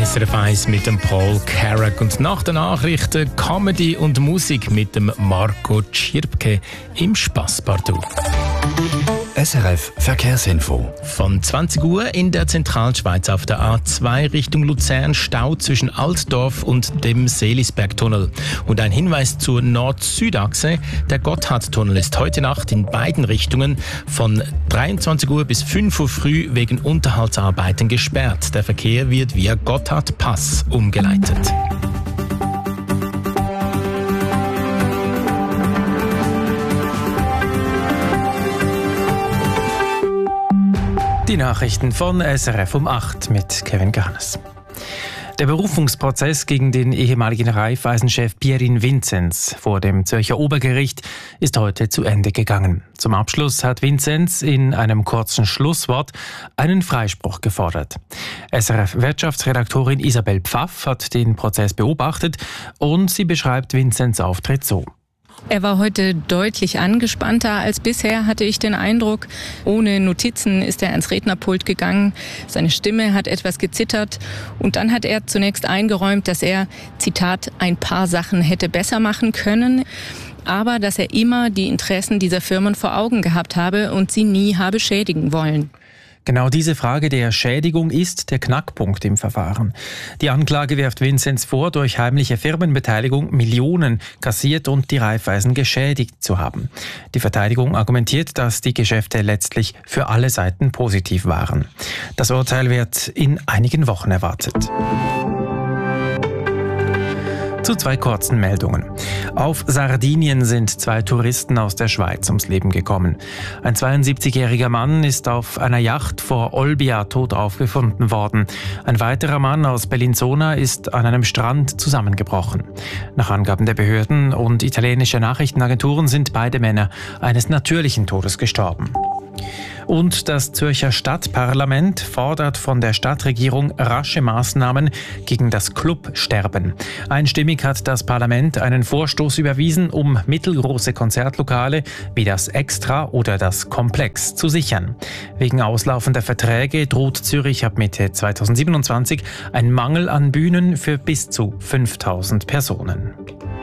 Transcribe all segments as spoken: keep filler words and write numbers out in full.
S R F eins mit dem Paul Carrack und nach den Nachrichten Comedy und Musik mit dem Marco Tschirpke im Spasspartout. S R F Verkehrsinfo. Von zwanzig Uhr in der Zentralschweiz auf der A zwei Richtung Luzern Stau zwischen Altdorf und dem Seelisbergtunnel. Und ein Hinweis zur Nord-Süd-Achse. Der Gotthardtunnel ist heute Nacht in beiden Richtungen von dreiundzwanzig Uhr bis fünf Uhr früh wegen Unterhaltsarbeiten gesperrt. Der Verkehr wird via Gotthardpass umgeleitet. Die Nachrichten von S R F um acht mit Kevin Garnes. Der Berufungsprozess gegen den ehemaligen Raiffeisen-Chef Pierin Vinzenz vor dem Zürcher Obergericht ist heute zu Ende gegangen. Zum Abschluss hat Vinzenz in einem kurzen Schlusswort einen Freispruch gefordert. S R F-Wirtschaftsredaktorin Isabel Pfaff hat den Prozess beobachtet und sie beschreibt Vinzenz' Auftritt so. Er war heute deutlich angespannter als bisher, hatte ich den Eindruck. Ohne Notizen ist er ans Rednerpult gegangen. Seine Stimme hat etwas gezittert. Und dann hat er zunächst eingeräumt, dass er, Zitat, ein paar Sachen hätte besser machen können. Aber dass er immer die Interessen dieser Firmen vor Augen gehabt habe und sie nie habe schädigen wollen. Genau diese Frage der Schädigung ist der Knackpunkt im Verfahren. Die Anklage wirft Vinzenz vor, durch heimliche Firmenbeteiligung Millionen kassiert und die Raiffeisen geschädigt zu haben. Die Verteidigung argumentiert, dass die Geschäfte letztlich für alle Seiten positiv waren. Das Urteil wird in einigen Wochen erwartet. Zu zwei kurzen Meldungen. Auf Sardinien sind zwei Touristen aus der Schweiz ums Leben gekommen. Ein zweiundsiebzigjähriger Mann ist auf einer Yacht vor Olbia tot aufgefunden worden. Ein weiterer Mann aus Bellinzona ist an einem Strand zusammengebrochen. Nach Angaben der Behörden und italienischer Nachrichtenagenturen sind beide Männer eines natürlichen Todes gestorben. Und das Zürcher Stadtparlament fordert von der Stadtregierung rasche Maßnahmen gegen das Clubsterben. Einstimmig hat das Parlament einen Vorstoß überwiesen, um mittelgroße Konzertlokale wie das Extra oder das Komplex zu sichern. Wegen auslaufender Verträge droht Zürich ab Mitte zweitausendsiebenundzwanzig ein Mangel an Bühnen für bis zu fünftausend Personen.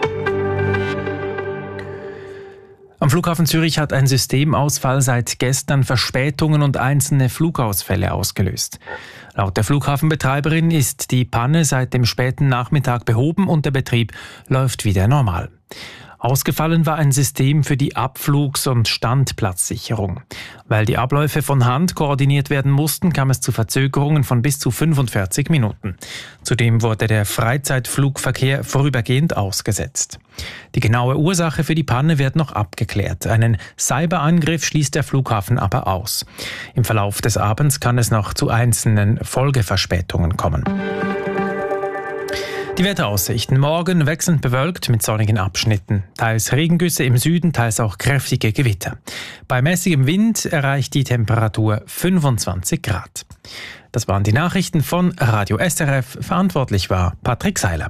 Am Flughafen Zürich hat ein Systemausfall seit gestern Verspätungen und einzelne Flugausfälle ausgelöst. Laut der Flughafenbetreiberin ist die Panne seit dem späten Nachmittag behoben und der Betrieb läuft wieder normal. Ausgefallen war ein System für die Abflugs- und Standplatzsicherung. Weil die Abläufe von Hand koordiniert werden mussten, kam es zu Verzögerungen von bis zu fünfundvierzig Minuten. Zudem wurde der Freizeitflugverkehr vorübergehend ausgesetzt. Die genaue Ursache für die Panne wird noch abgeklärt. Einen Cyberangriff schließt der Flughafen aber aus. Im Verlauf des Abends kann es noch zu einzelnen Folgeverspätungen kommen. Die Wetteraussichten. Morgen wechselnd bewölkt mit sonnigen Abschnitten. Teils Regengüsse im Süden, teils auch kräftige Gewitter. Bei mäßigem Wind erreicht die Temperatur fünfundzwanzig Grad. Das waren die Nachrichten von Radio S R F. Verantwortlich war Patrick Seiler.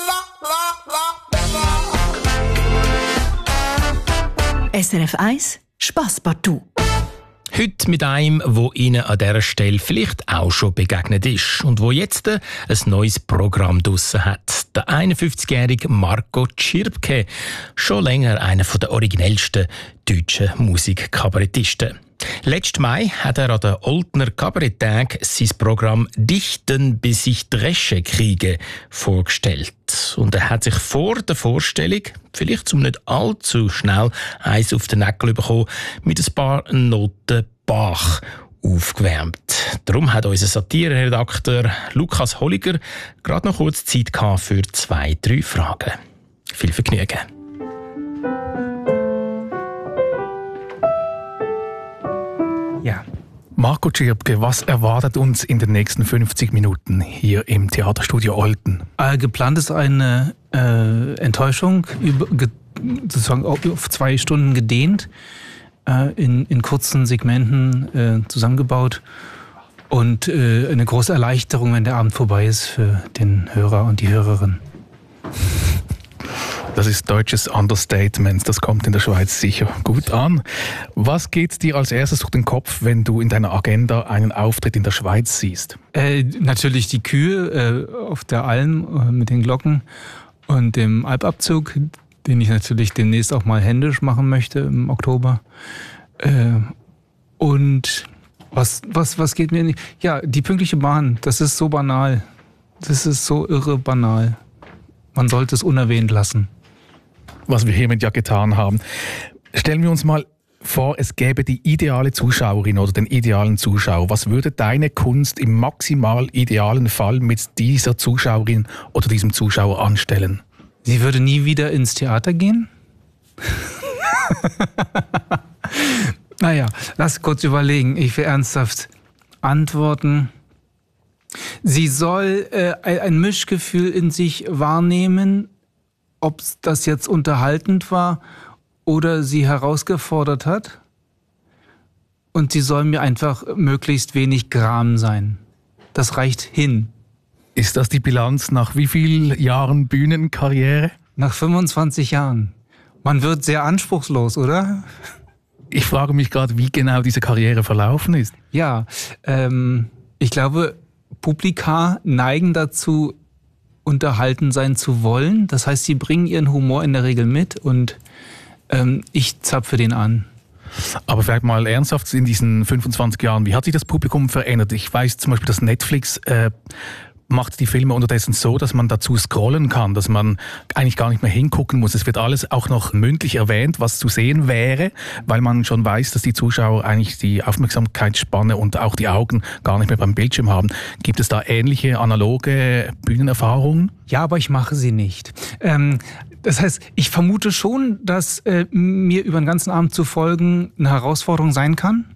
S R F eins Spasspartout. Heute mit einem, wo Ihnen an dieser Stelle vielleicht auch schon begegnet ist und wo jetzt ein neues Programm draussen hat. Der einundfünfzigjährige Marco Tschirpke, schon länger einer der originellsten deutschen Musikkabarettisten. Letzten Mai hat er an den Oltner Kabaretttag sein Programm «Dichten, bis ich Dresche kriege» vorgestellt. Und er hat sich vor der Vorstellung, vielleicht zum nicht allzu schnell eins auf den Nägel bekommen, mit ein paar Noten Bach aufgewärmt. Darum hat unser Satire-Redakteur Lukas Holliger gerade noch kurz Zeit gehabt für zwei, drei Fragen. Viel Vergnügen. Ja. Marco Tschirpke, was erwartet uns in den nächsten fünfzig Minuten hier im Theaterstudio Olten? Äh, geplant ist eine äh, Enttäuschung, über, ge, sozusagen auf zwei Stunden gedehnt, äh, in, in kurzen Segmenten äh, zusammengebaut und äh, eine große Erleichterung, wenn der Abend vorbei ist für den Hörer und die Hörerin. Das ist deutsches Understatement, das kommt in der Schweiz sicher gut an. Was geht dir als erstes durch den Kopf, wenn du in deiner Agenda einen Auftritt in der Schweiz siehst? Äh, natürlich die Kühe äh, auf der Alm äh, mit den Glocken und dem Alpabzug, den ich natürlich demnächst auch mal händisch machen möchte im Oktober. Äh, und was, was, was geht mir nicht? Ja, die pünktliche Bahn, das ist so banal. Das ist so irre banal. Man sollte es unerwähnt lassen. Was wir hiermit ja getan haben. Stellen wir uns mal vor, es gäbe die ideale Zuschauerin oder den idealen Zuschauer. Was würde deine Kunst im maximal idealen Fall mit dieser Zuschauerin oder diesem Zuschauer anstellen? Sie würde nie wieder ins Theater gehen? Naja, lass kurz überlegen. Ich will ernsthaft antworten. Sie soll äh, ein Mischgefühl in sich wahrnehmen, ob das jetzt unterhaltend war oder sie herausgefordert hat. Und sie soll mir einfach möglichst wenig Gram sein. Das reicht hin. Ist das die Bilanz nach wie vielen Jahren Bühnenkarriere? Nach fünfundzwanzig Jahren. Man wird sehr anspruchslos, oder? Ich frage mich gerade, wie genau diese Karriere verlaufen ist. Ja, ähm, ich glaube, Publika neigen dazu, unterhalten sein zu wollen. Das heißt, sie bringen ihren Humor in der Regel mit und ähm, ich zapfe den an. Aber vielleicht mal ernsthaft in diesen fünfundzwanzig Jahren, wie hat sich das Publikum verändert? Ich weiß zum Beispiel, dass Netflix äh, macht die Filme unterdessen so, dass man dazu scrollen kann, dass man eigentlich gar nicht mehr hingucken muss. Es wird alles auch noch mündlich erwähnt, was zu sehen wäre, weil man schon weiß, dass die Zuschauer eigentlich die Aufmerksamkeitsspanne und auch die Augen gar nicht mehr beim Bildschirm haben. Gibt es da ähnliche analoge Bühnenerfahrungen? Ja, aber ich mache sie nicht. Ähm, das heißt, ich vermute schon, dass äh, mir über den ganzen Abend zu folgen eine Herausforderung sein kann.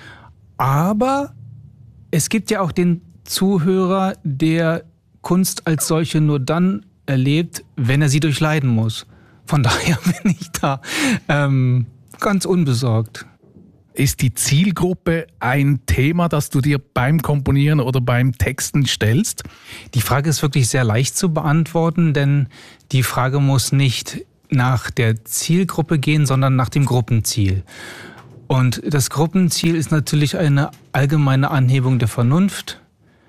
Aber es gibt ja auch den Zuhörer, der Kunst als solche nur dann erlebt, wenn er sie durchleiden muss. Von daher bin ich da ähm, ganz unbesorgt. Ist die Zielgruppe ein Thema, das du dir beim Komponieren oder beim Texten stellst? Die Frage ist wirklich sehr leicht zu beantworten, denn die Frage muss nicht nach der Zielgruppe gehen, sondern nach dem Gruppenziel. Und das Gruppenziel ist natürlich eine allgemeine Anhebung der Vernunft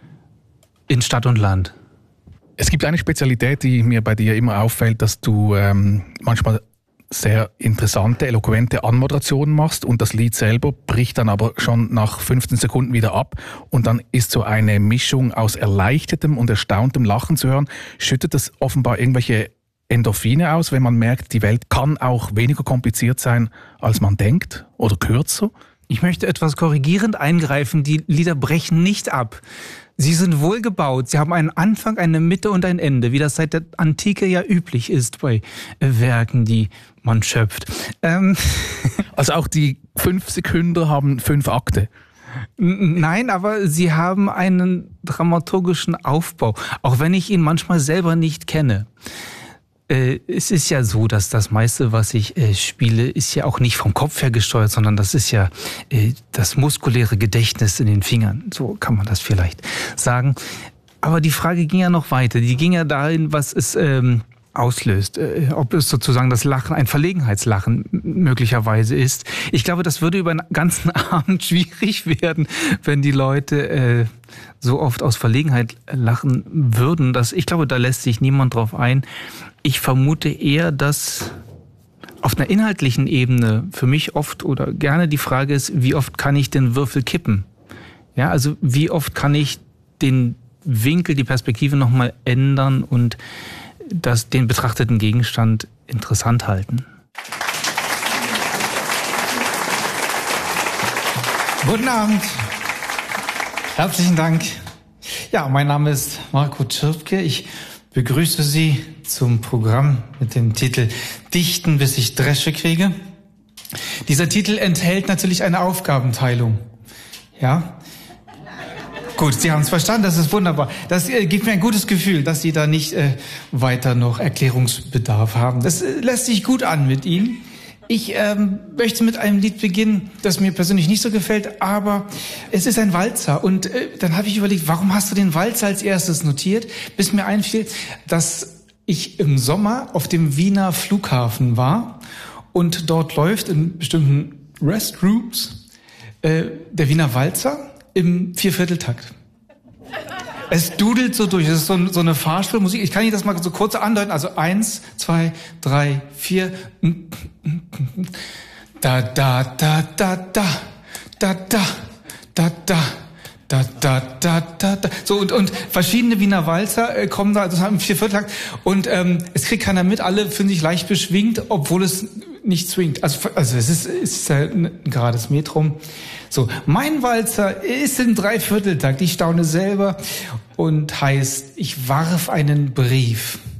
in Stadt und Land. Es gibt eine Spezialität, die mir bei dir immer auffällt, dass du ähm, manchmal sehr interessante, eloquente Anmoderationen machst und das Lied selber bricht dann aber schon nach fünfzehn Sekunden wieder ab und dann ist so eine Mischung aus erleichtertem und erstauntem Lachen zu hören. Schüttet das offenbar irgendwelche Endorphine aus, wenn man merkt, die Welt kann auch weniger kompliziert sein, als man denkt oder kürzer? Ich möchte etwas korrigierend eingreifen. Die Lieder brechen nicht ab. Sie sind wohlgebaut. Sie haben einen Anfang, eine Mitte und ein Ende, wie das seit der Antike ja üblich ist bei Werken, die man schöpft. Ähm also auch die fünf Sekunden haben fünf Akte? Nein, aber sie haben einen dramaturgischen Aufbau, auch wenn ich ihn manchmal selber nicht kenne. Es ist ja so, dass das meiste, was ich äh, spiele, ist ja auch nicht vom Kopf her gesteuert, sondern das ist ja äh, das muskuläre Gedächtnis in den Fingern. So kann man das vielleicht sagen. Aber die Frage ging ja noch weiter. Die ging ja dahin, was es ähm, auslöst. Äh, ob es sozusagen das Lachen, ein Verlegenheitslachen möglicherweise ist. Ich glaube, das würde über den ganzen Abend schwierig werden, wenn die Leute äh, so oft aus Verlegenheit lachen würden. Das, ich glaube, da lässt sich niemand drauf ein. Ich vermute eher, dass auf einer inhaltlichen Ebene für mich oft oder gerne die Frage ist, wie oft kann ich den Würfel kippen? Ja, also wie oft kann ich den Winkel, die Perspektive nochmal ändern und das, den betrachteten Gegenstand interessant halten. Guten Abend. Herzlichen Dank. Ja, mein Name ist Marco Tschirpke. Ich begrüße Sie zum Programm mit dem Titel Dichten, bis ich Dresche kriege. Dieser Titel enthält natürlich eine Aufgabenteilung. Ja? Gut, Sie haben es verstanden, das ist wunderbar. Das äh, gibt mir ein gutes Gefühl, dass Sie da nicht äh, weiter noch Erklärungsbedarf haben. Das äh, lässt sich gut an mit Ihnen. Ich ähm, möchte mit einem Lied beginnen, das mir persönlich nicht so gefällt, aber es ist ein Walzer. Und äh, dann habe ich überlegt, warum hast du den Walzer als erstes notiert, bis mir einfiel, dass ich im Sommer auf dem Wiener Flughafen war und dort läuft in bestimmten Restrooms äh, der Wiener Walzer im Viervierteltakt. Es dudelt so durch, es ist so, so eine Fahrstuhlmusik. Ich kann Ihnen das mal so kurz andeuten. Also eins, zwei, drei, vier. Da, da, da, da, da, da, da, da, da. Da, da, da, da, da. So, und, und verschiedene Wiener Walzer äh, kommen da, also haben vier Vierteltakt. Und ähm, es kriegt keiner mit, alle fühlen sich leicht beschwingt, obwohl es nicht swingt. Also, also es ist, es ist ja ein gerades Metrum. So, mein Walzer ist im Dreivierteltakt. Ich staune selber und heißt, ich warf einen Brief